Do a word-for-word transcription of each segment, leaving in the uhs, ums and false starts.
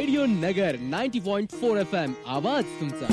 Radio नगर नव्वद point चार F M, आवाज तुमचा.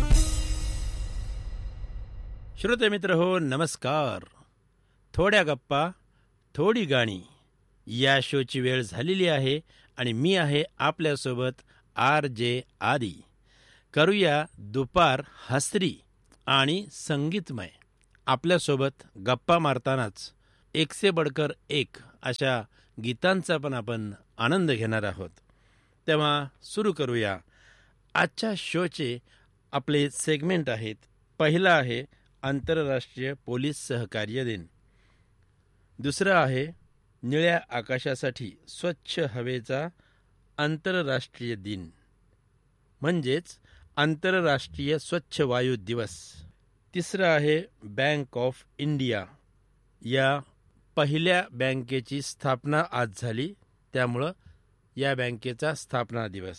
श्रोते मित्र हो, नमस्कार. थोड्या गप्पा थोडी गाणी या शोची वेळ झालेली आहे आणि मी आहे आपल्यासोबत आर जे आदी. करूया दुपार हसरी आणि संगीतमय. आपल्यासोबत गप्पा मारतानाच एक से बडकर एक अशा गीतांचा पण आपण आनंद घेणार आहोत. तेव्हा सुरू करूया. आजच्या शोचे आपले सेगमेंट आहेत. पहिला आहे आंतरराष्ट्रीय पोलीस सहकार्य दिन. दुसरं आहे निळ्या आकाशासाठी स्वच्छ हवेचा आंतरराष्ट्रीय दिन, म्हणजेच आंतरराष्ट्रीय स्वच्छ वायू दिवस. तिसरं आहे बँक ऑफ इंडिया. या पहिल्या बँकेची स्थापना आज झाली, त्यामुळं या बँकेचा स्थापना दिवस.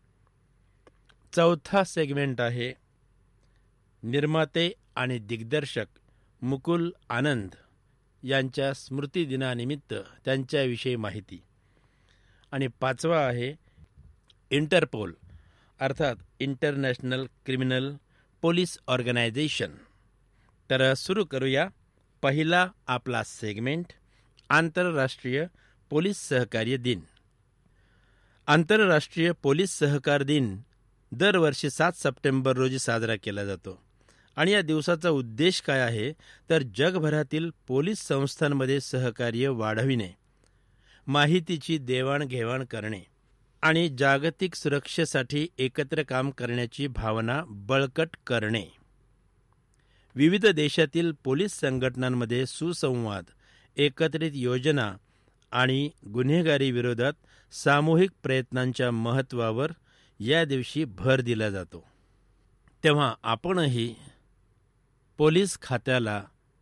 चौथा सेगमेंट आहे निर्माते आणि दिग्दर्शक मुकुल आनंद यांच्या स्मृतिदिनानिमित्त त्यांच्याविषयी माहिती. आणि पाचवा आहे इंटरपोल, अर्थात इंटरनॅशनल क्रिमिनल पोलीस ऑर्गनायझेशन. तर सुरू करूया पहिला आपला सेगमेंट, आंतरराष्ट्रीय पोलीस सहकार्य दिन. आंतरराष्ट्रीय पोलीस सहकार दिन दरवर्षी सात सप्टेंबर रोजी साजरा केला जातो. आणि या दिवसाचा उद्देश काय आहे तर जगभरातील पोलीस संस्थांमध्ये सहकार्य वाढविणे, माहितीची देवाणघेवाण करणे आणि जागतिक सुरक्षेसाठी एकत्र काम करण्याची भावना बळकट करणे. विविध देशातील पोलीस संघटनांमध्ये सुसंवाद, एकत्रित योजना आणि गुन्हेगारी विरोधात सामूहिक प्रयत्नांच्या महत्त्वावर या दिवशी भर दिला जातो. तेव्हा आपणही पोलीस खात्याला,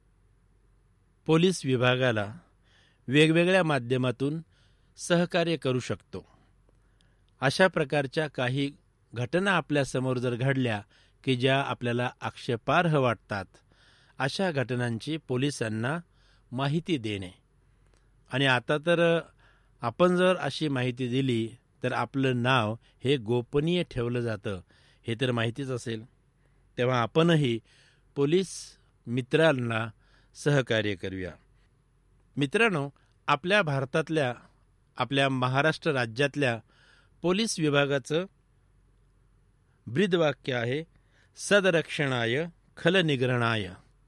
पोलीस विभागाला वेगवेगळ्या माध्यमातून सहकार्य करू शकतो. अशा प्रकारच्या काही घटना आपल्यासमोर जर घडल्या की ज्या आपल्याला आक्षेपार्ह वाटतात, अशा घटनांची पोलिसांना माहिती देणे. आणि आता तर आपण जर अशी माहिती दिली तर आपलं नाव हे गोपनीय ठेवलं जातं, हे तर माहितीच असेल. तेव्हा आपणही पोलीस मित्रांना सहकार्य करूया. मित्रांनो, आपल्या भारतातल्या, आपल्या महाराष्ट्र राज्यातल्या पोलीस विभागाचं ब्रीदवाक्य आहे सदरक्षणाय खलनिग्रहणाय.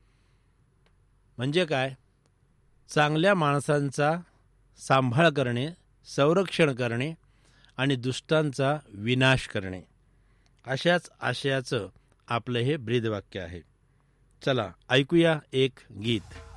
म्हणजे काय? चांगल्या माणसांचा सांभाळ करणे, संरक्षण करणे आणि दुष्टांचा विनाश करणे, अशाच आशयाचं आपलं हे ब्रीदवाक्य आहे. चला ऐकूया एक गीत.